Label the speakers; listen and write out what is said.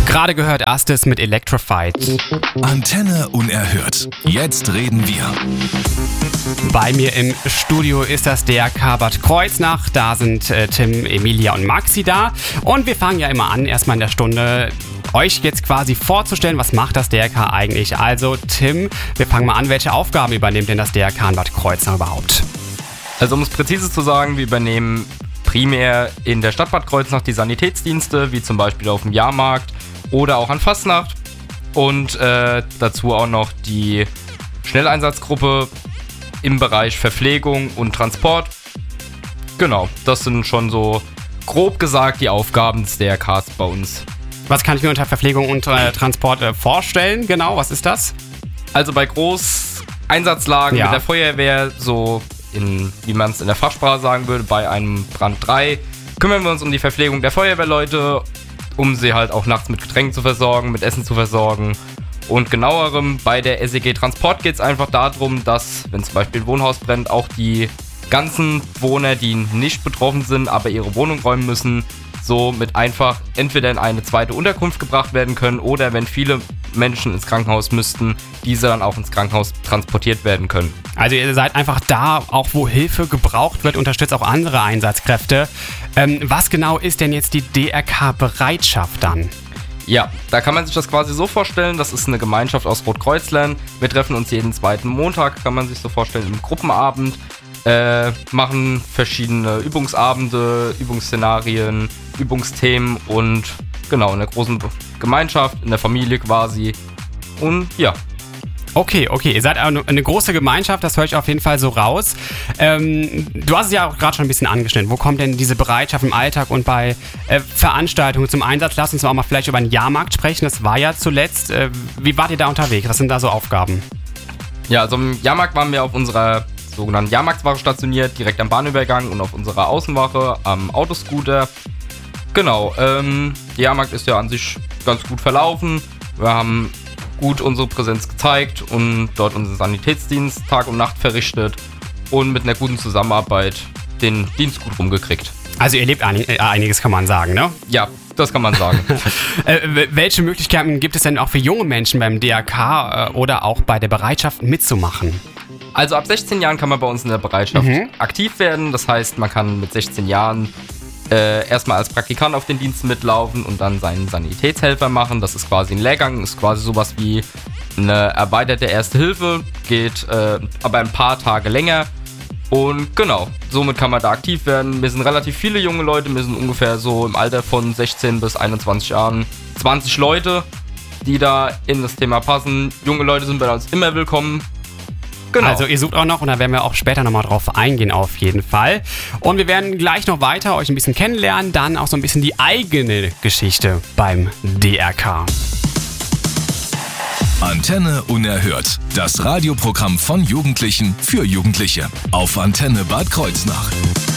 Speaker 1: Gerade gehört erstes mit Electrified.
Speaker 2: Antenne unerhört. Jetzt reden wir.
Speaker 1: Bei mir im Studio ist das DRK Bad Kreuznach. Da sind Tim, Emilia und Maxi da. Und wir fangen ja immer an, erstmal in der Stunde euch jetzt quasi vorzustellen, was macht das DRK eigentlich. Also Tim, wir fangen mal an, welche Aufgaben übernimmt denn das DRK in Bad Kreuznach überhaupt?
Speaker 3: Also um es präzise zu sagen, wir übernehmen primär in der Stadt Bad Kreuznach die Sanitätsdienste, wie zum Beispiel auf dem Jahrmarkt oder auch an Fastnacht. Und dazu auch noch die Schnelleinsatzgruppe im Bereich Verpflegung und Transport. Genau, das sind schon so grob gesagt die Aufgaben des DRKs bei uns.
Speaker 1: Was kann ich mir unter Verpflegung und Transport vorstellen? Genau, was ist das?
Speaker 3: Also bei Großeinsatzlagen mit der Feuerwehr, so wie man es in der Fachsprache sagen würde, bei einem Brand 3, kümmern wir uns um die Verpflegung der Feuerwehrleute, um sie halt auch nachts mit Getränken zu versorgen, mit Essen zu versorgen. Und genauerem, bei der SEG Transport geht es einfach darum, dass, wenn zum Beispiel ein Wohnhaus brennt, auch die ganzen Bewohner, die nicht betroffen sind, aber ihre Wohnung räumen müssen, somit einfach entweder in eine zweite Unterkunft gebracht werden können oder wenn viele Menschen ins Krankenhaus müssten, diese dann auch ins Krankenhaus transportiert werden können.
Speaker 1: Also ihr seid einfach da, auch wo Hilfe gebraucht wird, unterstützt auch andere Einsatzkräfte. Was genau ist denn jetzt die DRK-Bereitschaft dann?
Speaker 3: Ja, da kann man sich das quasi so vorstellen, das ist eine Gemeinschaft aus Rotkreuzlern. Wir treffen uns jeden zweiten Montag, kann man sich so vorstellen, im Gruppenabend, machen verschiedene Übungsabende, Übungsszenarien, Übungsthemen und genau, in der großen Gemeinschaft, in der Familie quasi. Und ja.
Speaker 1: Okay, ihr seid eine große Gemeinschaft, das höre ich auf jeden Fall so raus. Du hast es ja auch gerade schon ein bisschen angeschnitten. Wo kommt denn diese Bereitschaft im Alltag und bei Veranstaltungen zum Einsatz? Lass uns auch mal vielleicht über den Jahrmarkt sprechen. Das war ja zuletzt. Wie wart ihr da unterwegs? Was sind da so Aufgaben?
Speaker 3: Ja, also im Jahrmarkt waren wir auf unserer sogenannten Jahrmarktswache stationiert, direkt am Bahnübergang und auf unserer Außenwache am Autoscooter. Genau, der Jahrmarkt ist ja an sich ganz gut verlaufen. Wir haben gut unsere Präsenz gezeigt und dort unseren Sanitätsdienst Tag und Nacht verrichtet und mit einer guten Zusammenarbeit den Dienst gut rumgekriegt.
Speaker 1: Also ihr lebt einiges, kann man sagen, ne?
Speaker 3: Ja, das kann man sagen.
Speaker 1: Welche Möglichkeiten gibt es denn auch für junge Menschen beim DRK oder auch bei der Bereitschaft mitzumachen?
Speaker 3: Also ab 16 Jahren kann man bei uns in der Bereitschaft aktiv werden. Das heißt, man kann mit 16 Jahren erstmal als Praktikant auf den Dienst mitlaufen und dann seinen Sanitätshelfer machen. Das ist quasi ein Lehrgang, ist quasi sowas wie eine erweiterte Erste Hilfe, geht aber ein paar Tage länger. Und genau, somit kann man da aktiv werden. Wir sind relativ viele junge Leute, wir sind ungefähr so im Alter von 16 bis 21 Jahren 20 Leute, die da in das Thema passen. Junge Leute sind bei uns immer willkommen. Genau.
Speaker 1: Also ihr sucht auch noch und da werden wir auch später nochmal drauf eingehen auf jeden Fall. Und wir werden gleich noch weiter euch ein bisschen kennenlernen, dann auch so ein bisschen die eigene Geschichte beim DRK.
Speaker 2: Antenne unerhört. Das Radioprogramm von Jugendlichen für Jugendliche. Auf Antenne Bad Kreuznach.